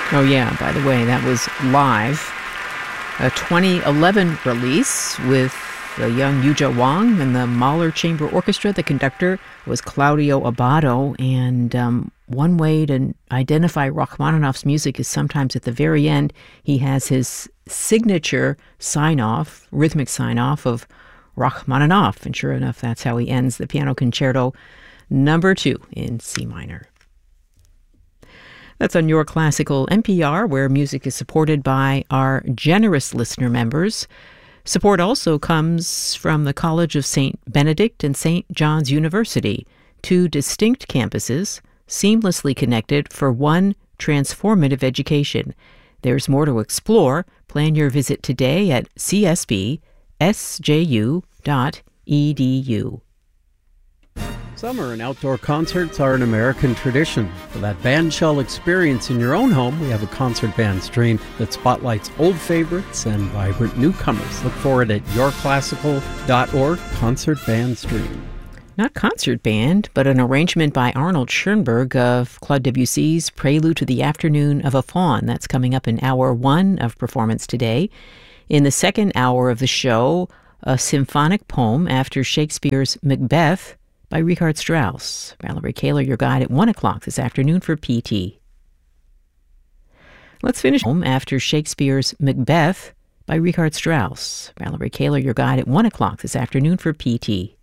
Oh, yeah, by the way, that was live. A 2011 release with the young Yuja Wang and the Mahler Chamber Orchestra. The conductor was Claudio Abbado, and one way to identify Rachmaninoff's music is sometimes at the very end, he has his signature sign-off, rhythmic sign-off of Rachmaninoff, and sure enough, that's how he ends the Piano Concerto number 2 in C minor. That's on Your Classical NPR, where music is supported by our generous listener members. Support also comes from the College of St. Benedict and St. John's University, 2 distinct campuses, seamlessly connected for one transformative education. There's more to explore. Plan your visit today at csbsju.edu. Summer and outdoor concerts are an American tradition. For that bandshell experience in your own home, we have a concert band stream that spotlights old favorites and vibrant newcomers. Look for it at yourclassical.org, Concert Band Stream. Not concert band, but an arrangement by Arnold Schoenberg of Claude Debussy's Prelude to the Afternoon of a Faun. That's coming up in hour 1 of performance today. In the second hour of the show, a symphonic poem after Shakespeare's Macbeth by Richard Strauss. Valerie Kaler, your guide at 1 o'clock this afternoon for PT. Let's finish after Shakespeare's Macbeth by Richard Strauss. Valerie Kaler, your guide at 1 o'clock this afternoon for PT.